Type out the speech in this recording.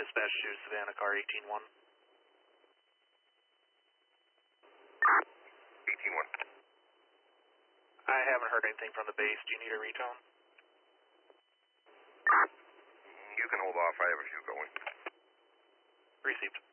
Dispatch to Savannah, car 18-1. 18-1. I haven't heard anything from the base. Do you need a retone? You can hold off. I have a few going. Received.